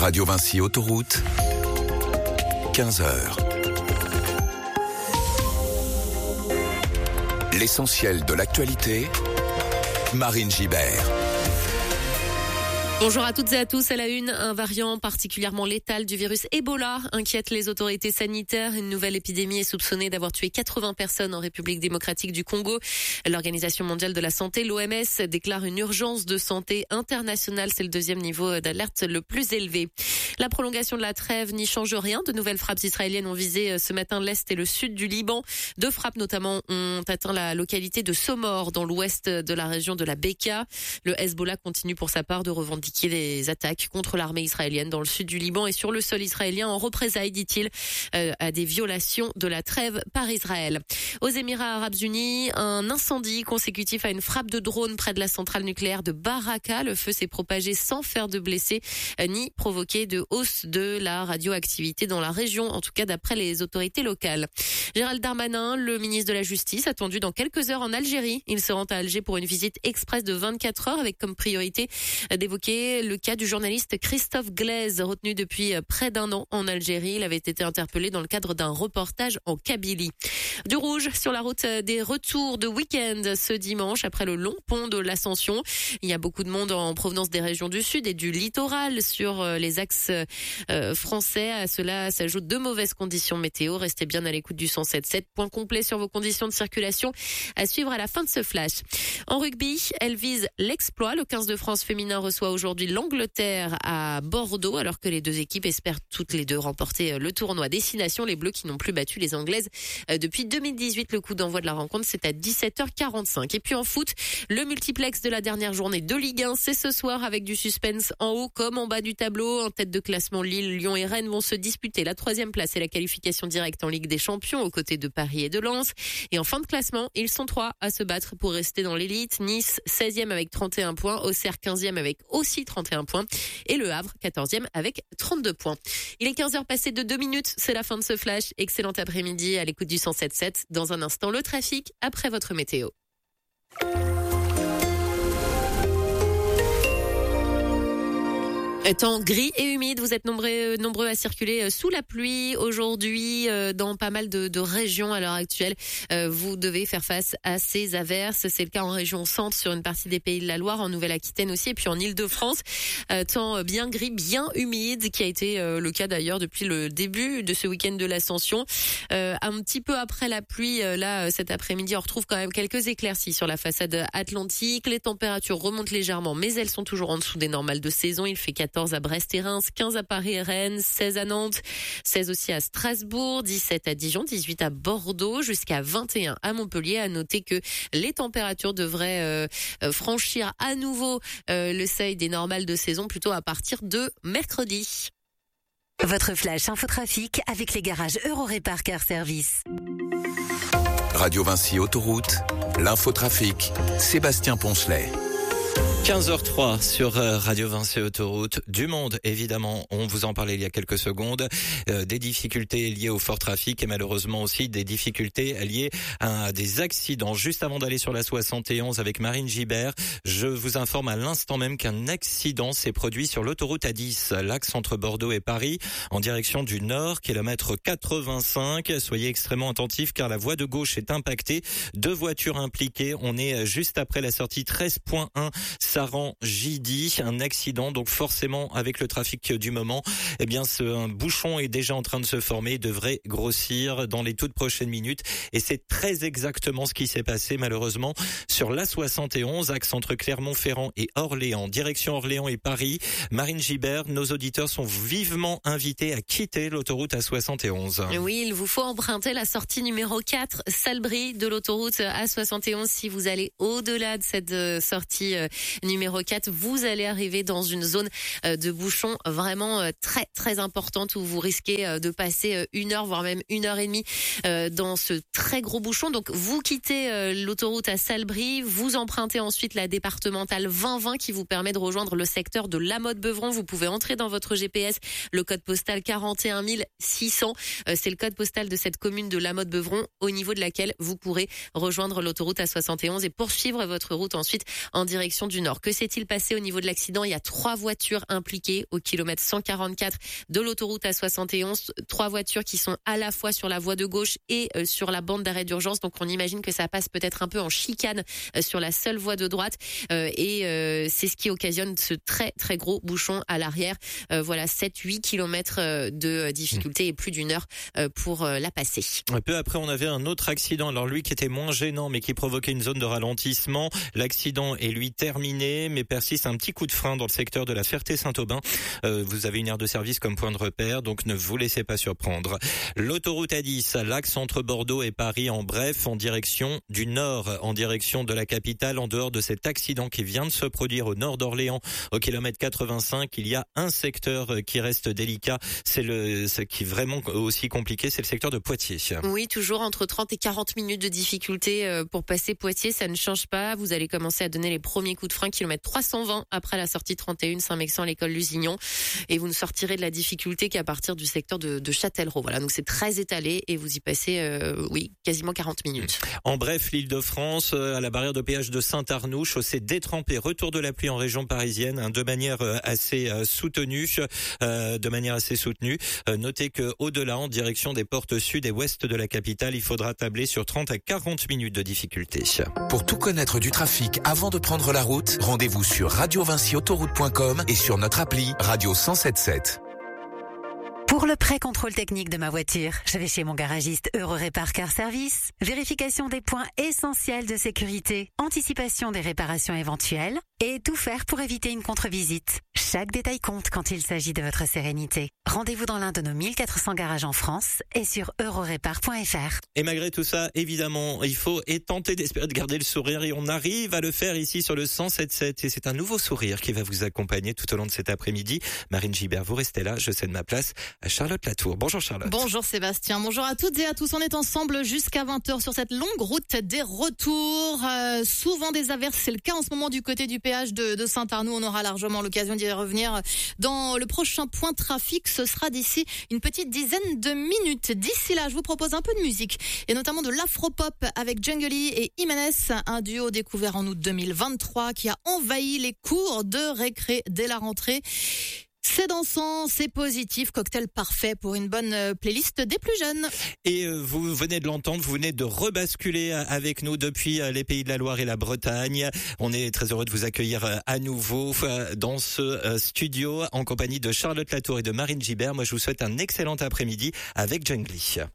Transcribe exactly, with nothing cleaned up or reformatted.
Radio Vinci Autoroute, quinze heures. L'essentiel de l'actualité, Marine Gibert. Bonjour à toutes et à tous. À la une, un variant particulièrement létal du virus Ebola inquiète les autorités sanitaires. Une nouvelle épidémie est soupçonnée d'avoir tué quatre-vingts personnes en République démocratique du Congo. L'Organisation mondiale de la santé, l'O M S, déclare une urgence de santé internationale. C'est le deuxième niveau d'alerte le plus élevé. La prolongation de la trêve n'y change rien. De nouvelles frappes israéliennes ont visé ce matin l'est et le sud du Liban. Deux frappes notamment ont atteint la localité de Somor dans l'ouest de la région de la Beka. Le Hezbollah continue pour sa part de revendiquer des attaques contre l'armée israélienne dans le sud du Liban et sur le sol israélien en représailles, dit-il, euh, à des violations de la trêve par Israël. Aux Émirats arabes unis, un incendie consécutif à une frappe de drone près de la centrale nucléaire de Baraka. Le feu s'est propagé sans faire de blessés euh, ni provoquer de hausse de la radioactivité dans la région, en tout cas d'après les autorités locales. Gérald Darmanin, le ministre de la Justice, attendu dans quelques heures en Algérie. Il se rend à Alger pour une visite express de vingt-quatre heures avec comme priorité d'évoquer le cas du journaliste Christophe Glaise, retenu depuis près d'un an en Algérie. Il avait été interpellé dans le cadre d'un reportage en Kabylie. Du rouge sur la route des retours de week-end ce dimanche après le long pont de l'Ascension. Il y a beaucoup de monde en provenance des régions du sud et du littoral sur les axes français. À cela s'ajoutent de mauvaises conditions météo. Restez bien à l'écoute du cent sept sept. Point complet sur vos conditions de circulation à suivre à la fin de ce flash. En rugby, elle vise l'exploit. Le quinze de France féminin reçoit aujourd'hui l'Angleterre à Bordeaux, alors que les deux équipes espèrent toutes les deux remporter le tournoi Destination. Les Bleus qui n'ont plus battu les Anglaises depuis deux mille dix-huit. Le coup d'envoi de la rencontre, c'est à dix-sept heures quarante-cinq. Et puis en foot, le multiplex de la dernière journée de Ligue un, c'est ce soir avec du suspense en haut comme en bas du tableau. En tête de classement, Lille, Lyon et Rennes vont se disputer la troisième place et la qualification directe en Ligue des Champions aux côtés de Paris et de Lens. Et en fin de classement, ils sont trois à se battre pour rester dans l'élite. Nice, seizième avec trente et un points. Auxerre, quinzième avec aussi trente et un points. Et Le Havre, quatorzième avec trente-deux points. Il est quinze heures passées de deux minutes. C'est la fin de ce flash. Excellent après-midi à l'écoute du cent sept sept. Dans un instant, le trafic après votre météo. Temps gris et humide, vous êtes nombreux, nombreux à circuler sous la pluie aujourd'hui dans pas mal de, de régions à l'heure actuelle. Vous devez faire face à ces averses. C'est le cas en région centre sur une partie des Pays de la Loire, en Nouvelle-Aquitaine aussi, et puis en Île-de-France. Temps bien gris, bien humide, qui a été le cas d'ailleurs depuis le début de ce week-end de l'Ascension. Un petit peu après la pluie, là cet après-midi, on retrouve quand même quelques éclaircies sur la façade atlantique. Les températures remontent légèrement, mais elles sont toujours en dessous des normales de saison. Il fait quatorze à Brest et Reims, quinze à Paris et Rennes, seize à Nantes, seize aussi à Strasbourg, dix-sept à Dijon, dix-huit à Bordeaux, jusqu'à vingt et un à Montpellier. À noter que les températures devraient euh, franchir à nouveau euh, le seuil des normales de saison plutôt à partir de mercredi. Votre flash infotrafic avec les garages Eurorépar Car Service. Radio Vinci Autoroute, l'infotrafic, Sébastien Poncelet. quinze heures trois sur Radio Vinci Autoroute. Du monde, évidemment, on vous en parlait il y a quelques secondes, euh, des difficultés liées au fort trafic et malheureusement aussi des difficultés liées à des accidents. Juste avant d'aller sur la soixante et onze avec Marine Gibert, je vous informe à l'instant même qu'un accident s'est produit sur l'autoroute A dix, l'axe entre Bordeaux et Paris, en direction du nord, kilomètre quatre-vingt-cinq. Soyez extrêmement attentifs car la voie de gauche est impactée. Deux voitures impliquées. On est juste après la sortie treize point un. Saran-Gidi, un accident, donc forcément avec le trafic du moment, eh bien ce un bouchon est déjà en train de se former, devrait grossir dans les toutes prochaines minutes et c'est très exactement ce qui s'est passé malheureusement sur l'A soixante et onze, axe entre Clermont-Ferrand et Orléans, direction Orléans et Paris. Marine Gibert, nos auditeurs sont vivement invités à quitter l'autoroute A soixante et onze. Oui, il vous faut emprunter la sortie numéro quatre, Salbris de l'autoroute A soixante et onze. Si vous allez au-delà de cette sortie numéro quatre, vous allez arriver dans une zone de bouchon vraiment très très importante où vous risquez de passer une heure voire même une heure et demie dans ce très gros bouchon. Donc vous quittez l'autoroute à Salbris, vous empruntez ensuite la départementale vingt vingt qui vous permet de rejoindre le secteur de La Motte-Beuvron. Vous pouvez entrer dans votre G P S le code postal quarante et un mille six cents. C'est le code postal de cette commune de La Motte-Beuvron au niveau de laquelle vous pourrez rejoindre l'autoroute A soixante et onze et poursuivre votre route ensuite en direction du nord. Alors que s'est-il passé au niveau de l'accident? Il y a trois voitures impliquées au kilomètre cent quarante-quatre de l'autoroute A soixante et onze. Trois voitures qui sont à la fois sur la voie de gauche et euh, sur la bande d'arrêt d'urgence. Donc on imagine que ça passe peut-être un peu en chicane euh, sur la seule voie de droite. Euh, et euh, c'est ce qui occasionne ce très très gros bouchon à l'arrière. Euh, voilà, sept huit kilomètres de difficulté et plus d'une heure euh, pour euh, la passer. Un peu après, on avait un autre accident. Alors lui qui était moins gênant mais qui provoquait une zone de ralentissement. L'accident est lui terminé mais persiste un petit coup de frein dans le secteur de la Ferté-Saint-Aubin. Euh, vous avez une aire de service comme point de repère, donc ne vous laissez pas surprendre. L'autoroute A dix, l'axe entre Bordeaux et Paris en bref, en direction du nord, en direction de la capitale, en dehors de cet accident qui vient de se produire au nord d'Orléans, au kilomètre quatre-vingt-cinq. Il y a un secteur qui reste délicat. C'est le, ce qui est vraiment aussi compliqué, c'est le secteur de Poitiers. Oui, toujours entre trente et quarante minutes de difficulté pour passer Poitiers, ça ne change pas. Vous allez commencer à donner les premiers coups de frein, kilomètre trois cent vingt après la sortie trente et un, Saint-Mexan, l'école Lusignan. Et vous ne sortirez de la difficulté qu'à partir du secteur de, de Châtellerault. Voilà, donc c'est très étalé et vous y passez, euh, oui, quasiment quarante minutes. En bref, l'Île-de-France, à la barrière de péage de Saint-Arnoux, chaussée détrempée, retour de la pluie en région parisienne, hein, de manière assez euh, soutenue, euh, de manière assez soutenue. Euh, notez que au-delà, en direction des portes sud et ouest de la capitale, il faudra tabler sur trente à quarante minutes de difficulté. Pour tout connaître du trafic avant de prendre la route, rendez-vous sur radio vinci autoroute point com et sur notre appli Radio cent soixante-dix-sept. Pour le pré-contrôle technique de ma voiture, je vais chez mon garagiste Eurorépar Car Service. Vérification des points essentiels de sécurité, anticipation des réparations éventuelles et tout faire pour éviter une contre-visite. Chaque détail compte quand il s'agit de votre sérénité. Rendez-vous dans l'un de nos mille quatre cents garages en France et sur eurorépar point f r. Et malgré tout ça, évidemment, il faut et tenter d'espérer de garder le sourire et on arrive à le faire ici sur le cent soixante-dix-sept et c'est un nouveau sourire qui va vous accompagner tout au long de cet après-midi. Marine Gibert, vous restez là, je cède ma place à Charlotte Latour. Bonjour Charlotte. Bonjour Sébastien, bonjour à toutes et à tous. On est ensemble jusqu'à vingt heures sur cette longue route des retours. Euh, souvent des averses, c'est le cas en ce moment du côté du péage de, de Saint-Arnoux. On aura largement l'occasion d'y revenir dans le prochain point trafic. Ce sera d'ici une petite dizaine de minutes. D'ici là, je vous propose un peu de musique et notamment de l'afropop avec Jungle Lee et Imenes, un duo découvert en août deux mille vingt-trois qui a envahi les cours de récré dès la rentrée. C'est dansant, c'est positif, cocktail parfait pour une bonne playlist des plus jeunes. Et vous venez de l'entendre, vous venez de rebasculer avec nous depuis les Pays de la Loire et la Bretagne. On est très heureux de vous accueillir à nouveau dans ce studio en compagnie de Charlotte Latour et de Marine Gibert. Moi, je vous souhaite un excellent après-midi avec Jungle Lee.